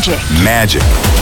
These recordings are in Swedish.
Magic.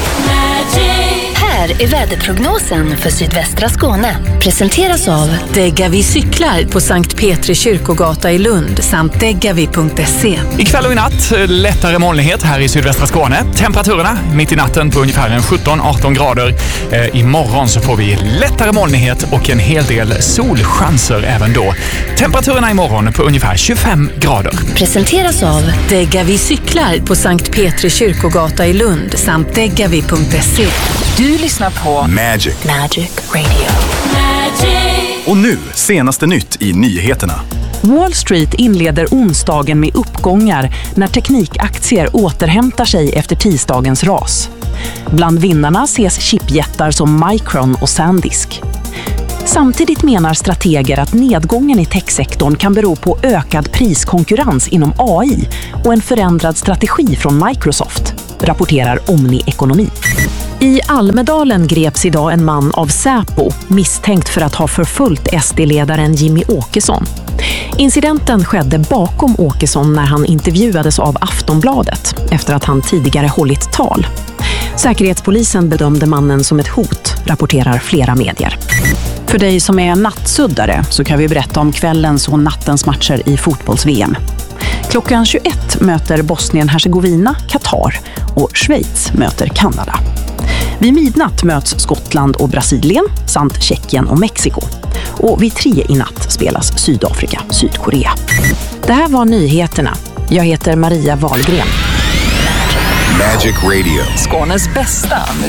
Här är väderprognosen för sydvästra Skåne. Presenteras av Degavi cyklar på Sankt Petri kyrkogata i Lund samt degavi.se. Ikväll och i natt lättare molnighet här i sydvästra Skåne. Temperaturerna mitt i natten på ungefär 17-18 grader. Imorgon så får vi lättare molnighet och en hel del solchanser även då. Temperaturerna imorgon på ungefär 25 grader. Presenteras av Degavi cyklar på Sankt Petri kyrkogata i Lund samt degavi.se. Du lyssnar på Magic. Radio. Och nu, senaste nytt i nyheterna. Wall Street inleder onsdagen med uppgångar när teknikaktier återhämtar sig efter tisdagens ras. Bland vinnarna ses chipjättar som Micron och SanDisk. Samtidigt menar strateger att nedgången i techsektorn kan bero på ökad priskonkurrens inom AI och en förändrad strategi från Microsoft, rapporterar Omni Ekonomi. I Almedalen greps idag en man av Säpo misstänkt för att ha förföljt SD-ledaren Jimmy Åkesson. Incidenten skedde bakom Åkesson när han intervjuades av Aftonbladet efter att han tidigare hållit tal. Säkerhetspolisen bedömde mannen som ett hot, rapporterar flera medier. För dig som är nattsuddare så kan vi berätta om kvällens och nattens matcher i fotbolls-VM. Klockan 21 möter Bosnien-Hercegovina Qatar och Schweiz möter Kanada. Vid midnatt möts Skottland och Brasilien samt Tjeckien och Mexiko. Och vid 3 i natt spelas Sydafrika, Sydkorea. Det här var nyheterna. Jag heter Maria Wahlgren. Magic Radio. Skånes bästa